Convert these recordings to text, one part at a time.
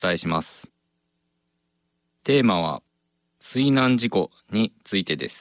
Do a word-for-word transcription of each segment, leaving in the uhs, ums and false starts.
伝えします。テーマは水難事故についてです。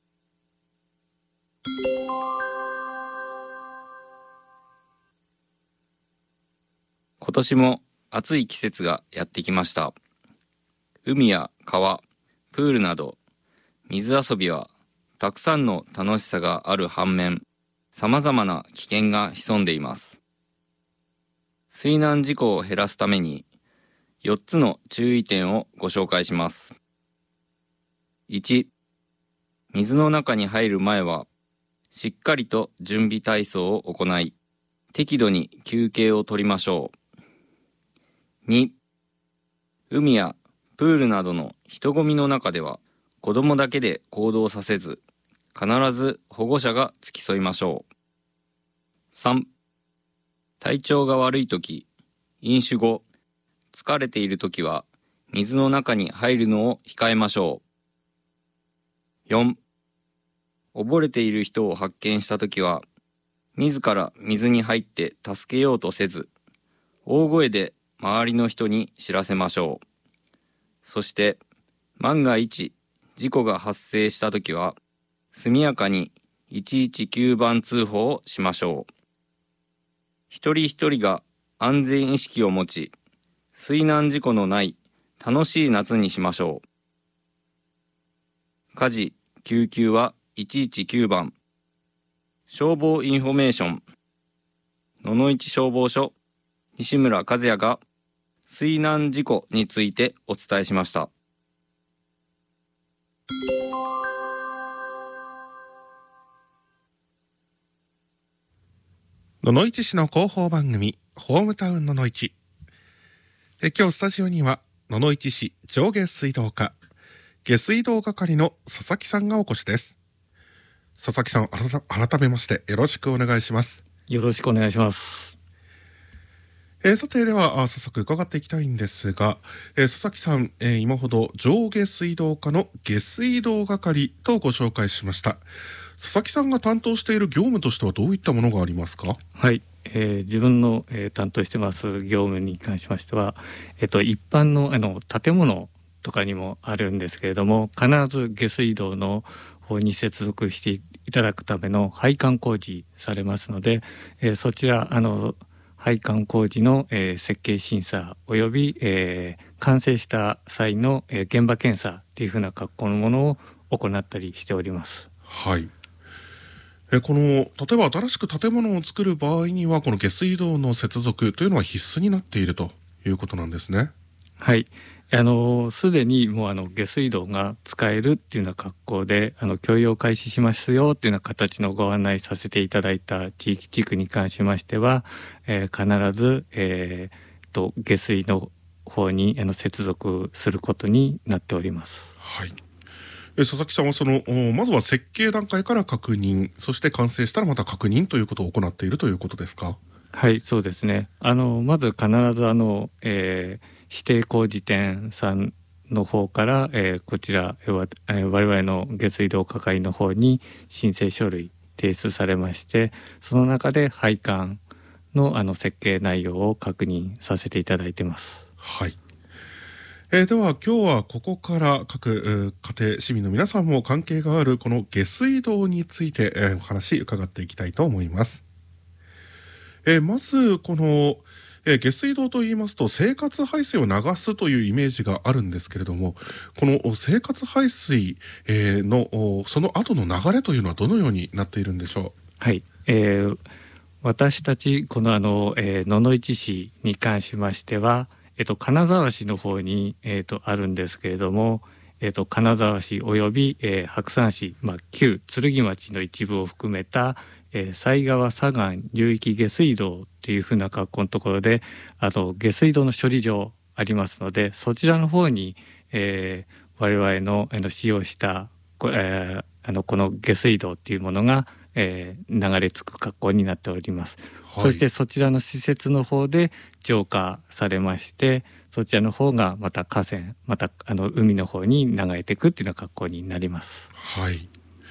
今年も暑い季節がやってきました。海や川、プールなど水遊びはたくさんの楽しさがある反面、様々な危険が潜んでいます。水難事故を減らすためによっつの注意点をご紹介します。いち、水の中に入る前はしっかりと準備体操を行い、適度に休憩を取りましょう。に、海やプールなどの人混みの中では子供だけで行動させず、必ず保護者が付き添いましょう。さん、体調が悪いとき、飲酒後、疲れているときは水の中に入るのを控えましょう。よん、溺れている人を発見したときは、自ら水に入って助けようとせず、大声で周りの人に知らせましょう。そして、万が一事故が発生したときは、速やかにいちいちきゅうばん通報をしましょう。一人一人が安全意識を持ち、水難事故のない楽しい夏にしましょう。火事、救急はいちいちきゅうばん。消防インフォメーション。野々市消防署、西村和也が水難事故についてお伝えしました。 野々市市の広報番組ホームタウン野々市。え今日スタジオには野々市市上下水道課下水道係の佐々木さんがお越しです。佐々木さん、改めましてよろしくお願いします。 よろしくお願いします。 えー、さてでは早速伺っていきたいんですが、えー、佐々木さん、えー、今ほど上下水道課の下水道係とご紹介しました。佐々木さんが担当している業務としてはどういったものがありますか？ はい、えー、自分の、えー、担当してます業務に関しましては、えっと、一般の、あの建物とかにもあるんですけれども、必ず下水道の方に接続していただくための配管工事されますので、えー、そちらあの配管工事の、えー、設計審査および、えー、完成した際の、えー、現場検査というふうな格好のものを行ったりしております。 はい。えこの例えば新しく建物を作る場合にはこの下水道の接続というのは必須になっているということなんですね。 はい、あのすでにもうあの下水道が使えるっていうような格好であの供用開始しますよっていうような形のご案内させていただいた地域地区に関しましては、えー、必ず、えー、と下水の方にあの接続することになっております。 はい。え佐々木さんはそのまずは設計段階から確認、そして完成したらまた確認ということを行っているということですか？ はい、そうですね。あのまず必ずあの、えー、指定工事店さんの方から、えー、こちら、えー、我々の下水道係の方に申請書類提出されまして、その中で配管のあの設計内容を確認させていただいてます。 はい。えー、では今日はここから各家庭市民の皆さんも関係があるこの下水道について、えー、お話伺っていきたいと思います。えー、まずこの、えー、下水道といいますと生活排水を流すというイメージがあるんですけれども、この生活排水、えー、のその後の流れというのはどのようになっているんでしょう？はい、えー、私たちこのあの、えー、野々市市に関しましてはえっと、金沢市の方に、えっと、あるんですけれども、えっと、金沢市および、えー、白山市、まあ、旧剣町の一部を含めた、えー、犀川左岸流域下水道というふうな格好のところであの下水道の処理場ありますので、そちらの方に、えー、我々の、あの使用したこ,、えー、あのこの下水道っていうものがえー、流れ着く格好になっております、はい、そしてそちらの施設の方で浄化されまして、そちらの方がまた河川またあの海の方に流れていくっていうような格好になります。 はい。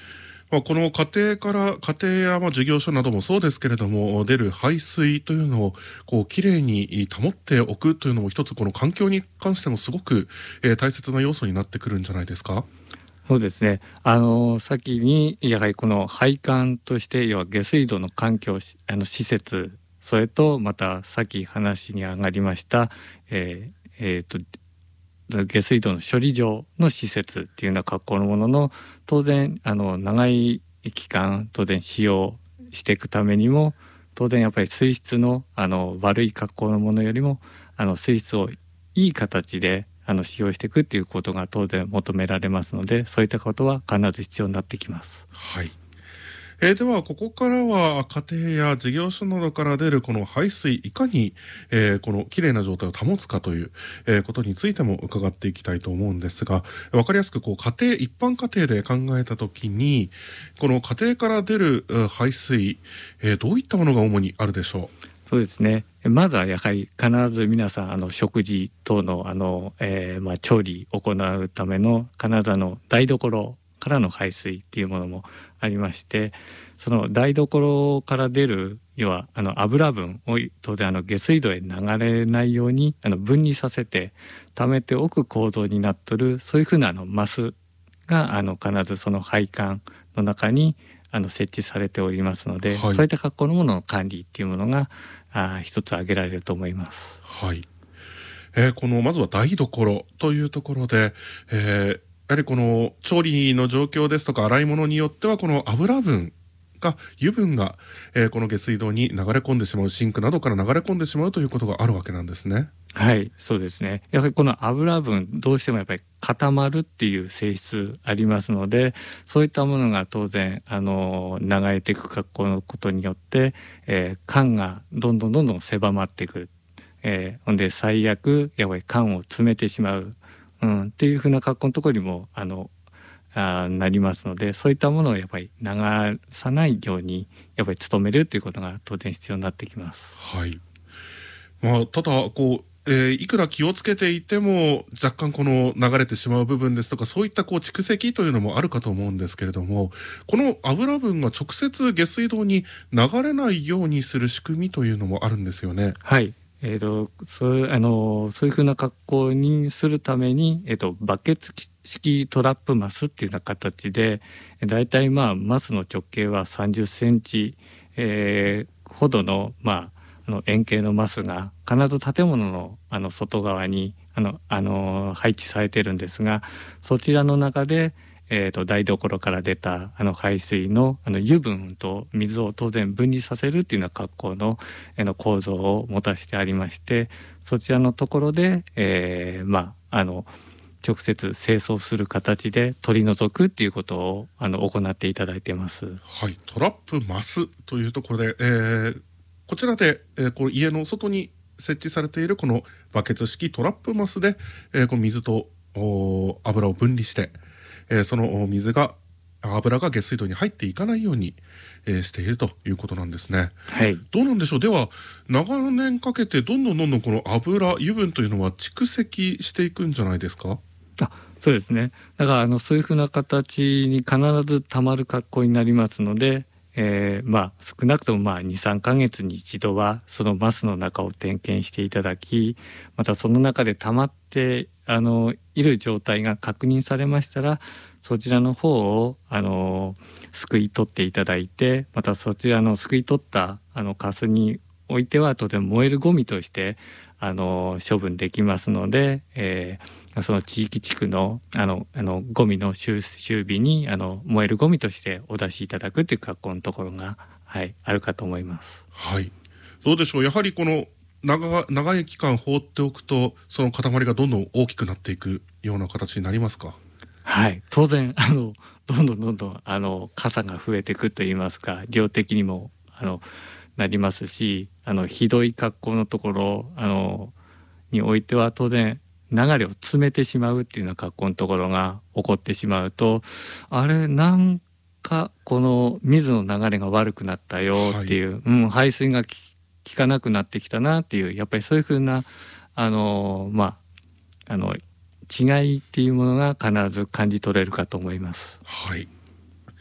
まあ、この家庭から家庭やまあ事業所などもそうですけれども、出る排水というのをこうきれいに保っておくというのも一つこの環境に関してもすごく、えー、大切な要素になってくるんじゃないですか。 そうですね。あの先にやはりこの配管として要は下水道の環境あの施設、それとまたさっき話に上がりました、えーえー、と下水道の処理場の施設っていうような格好のものの当然あの長い期間当然使用していくためにも当然やっぱり水質のあの悪い格好のものよりもあの水質をいい形であの使用していくっていうことが当然求められますので、そういったことは必ず必要になってきます。 はい。えー、ではここからは家庭や事業所などから出るこの排水いかに、えー、このきれいな状態を保つかという、えー、ことについても伺っていきたいと思うんですが、分かりやすくこう家庭一般家庭で考えたときにこの家庭から出る排水、えー、どういったものが主にあるでしょう。 そうですね。まずはやはり必ず皆さんあの食事等のあの、えーまあ、調理を行うための必ずあの台所からの排水っていうものもありまして、その台所から出る要はあの油分を当然あの下水道へ流れないようにあの分離させて溜めておく構造になっとる、そういうふうなあのマスがあの必ずその配管の中にあの設置されておりますので、はい、そういった格好のものの管理っていうものがあ一つ挙げられると思います。 はい。えー、このまずは台所というところで、えー、やはりこの調理の状況ですとか洗い物によってはこの油分が油分が、えー、この下水道に流れ込んでしまう、シンクなどから流れ込んでしまうということがあるわけなんですね。 はい、そうですね。やはりこの油分どうしてもやっぱり固まるっていう性質ありますので、そういったものが当然あの流れていく格好のことによって、えー、管がどんどんどんどん狭まっていく、えー、ほんで最悪やっぱり管を詰めてしまう、うん、っていうふうな格好のところにもあのあなりますので、そういったものをやっぱり流さないようにやっぱり努めるということが当然必要になってきます。 はい。まあ、ただこうえー、いくら気をつけていても若干この流れてしまう部分ですとか、そういったこう蓄積というのもあるかと思うんですけれども、この油分が直接下水道に流れないようにする仕組みというのもあるんですよね。 はい、えーと、そうあのそういうふうな格好にするために、えーと、バケツ式トラップマスっていうような形で、だいたいまあマスの直径はさんじゅっセンチ、えー、ほどのまああの円形のマスが必ず建物のあの外側にあのあの配置されているんですが、そちらの中で、えーと、台所から出たあの排水のあの油分と水を当然分離させるっていうような格好の、えー、の構造を持たせてありまして、そちらのところで、えー、まああの直接清掃する形で取り除くっていうことをあの行っていただいています。 はい、トラップマスというところで、えーこちらで、えー、この家の外に設置されているこのバケツ式トラップマスで、えー、この水と油を分離して、えー、その水が油が下水道に入っていかないように、えー、しているということなんですね。 はい。 どうなんでしょう。では長年かけてどんどんどんどんこの油油分というのは蓄積していくんじゃないですか。 あ、そうですね。だからあのそういうふうな形に必ずたまる格好になりますので、えー、まあ少なくともまあ にさんかげつに一度はそのマスの中を点検していただき、またその中で溜まってあのいる状態が確認されましたら、そちらの方をあのすくい取っていただいて、またそちらのすくい取ったあのカスにおいては当然燃えるゴミとしてあの処分できますので、えー、その地域地区のあのあのゴミの収集日にあの燃えるゴミとしてお出しいただくという格好のところが、はい、あるかと思います。 はい、どうでしょう。やはりこの 長, 長い期間放っておくとその塊がどんどん大きくなっていくような形になりますか。 はい、当然あのどんどんどんどんあの傘が増えていくといいますか、量的にもあのなりますし、あのひどい格好のところあのにおいては当然流れを詰めてしまうっていうような格好のところが起こってしまうと、あれなんかこの水の流れが悪くなったよっていう、はい、うん、排水が効かなくなってきたなっていう、やっぱりそういうふうなあのまああの違いっていうものが必ず感じ取れるかと思います。 はい。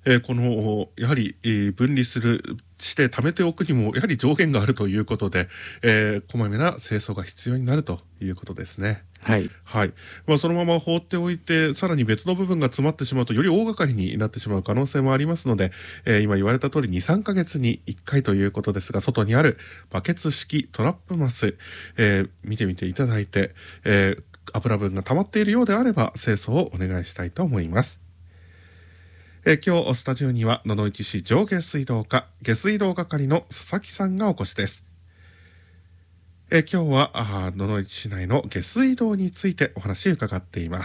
えー、このやはり、えー、分離するして貯めておくにもやはり上限があるということで、えー、こまめな清掃が必要になるということですね。 はい、 はい。まあ、そのまま放っておいてさらに別の部分が詰まってしまうとより大掛かりになってしまう可能性もありますので、えー、今言われた通り にさんかげつにいっかいということですが、外にあるバケツ式トラップマス、えー、見てみていただいて、えー、油分が溜まっているようであれば清掃をお願いしたいと思います。えー、今日スタジオには野々市市上下水道課下水道係の佐々木さんがお越しです。えー、今日は野々市市内の下水道についてお話を伺っています。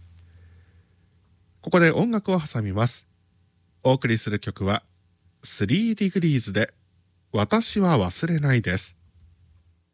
ここで音楽を挟みます。お送りする曲はスリーディグリーズで私は忘れないです。